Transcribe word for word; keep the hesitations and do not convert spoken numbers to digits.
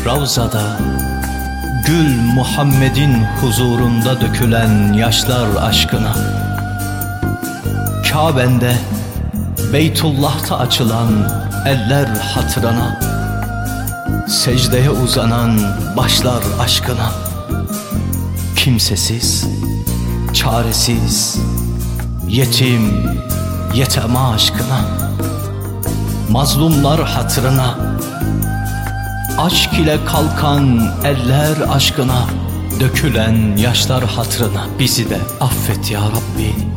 Ravzada Gül Muhammed'in huzurunda dökülen yaşlar aşkına, Kabe'nde Beytullah'ta açılan eller hatırına, secdeye uzanan başlar aşkına, kimsesiz, çaresiz, yetim, yetema aşkına, mazlumlar hatırına, aşk ile kalkan eller aşkına, dökülen yaşlar hatırına bizi de affet ya Rabbi.